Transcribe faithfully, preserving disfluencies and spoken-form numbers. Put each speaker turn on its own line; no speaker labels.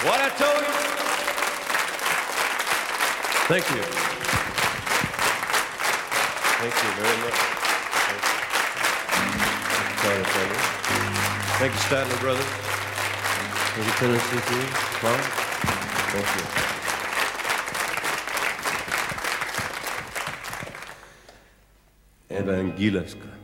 What I told you? Thank you. Thank you very much. Thank you, Thank you. Thank you, Statler Brothers. Thank you, Tennessee Three. Clark. Thank you. Evangelista.